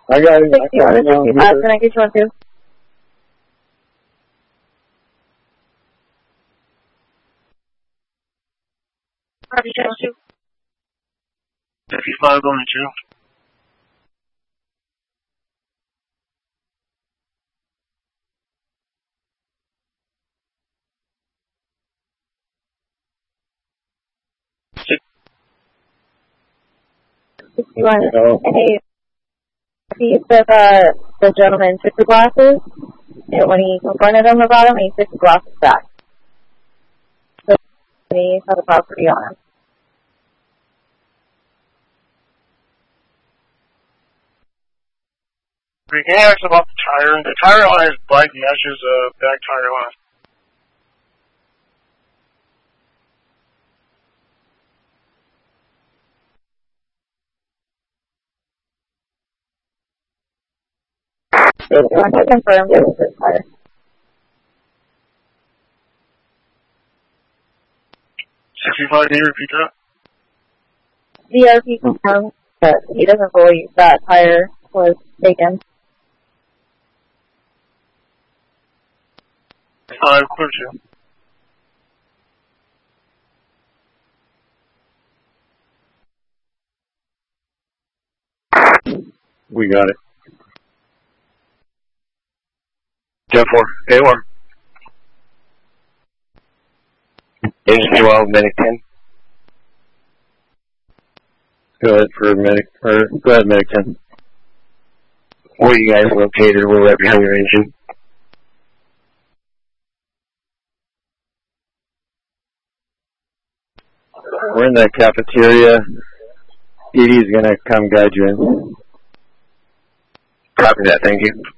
I got it. 61 to 65, can I get you on too? Copy, channel 2. 55 going to 2. Hey, he said the gentleman took the glasses, and when he confronted him about them, he took the glasses back. So he had a property on him. We can ask about the tire. The tire on his bike matches back tire on. I confirmed it was his tire. 65, can you repeat that? DRP confirmed that he doesn't believe that tire was taken. 5, clear 2. We got it. 10-4, A1. Engine 12, medic 10. Go ahead for medic, or go ahead medic 10. Where are you guys located? We're right behind your engine. We're in the cafeteria. Edie's gonna come guide you in. Copy that, thank you.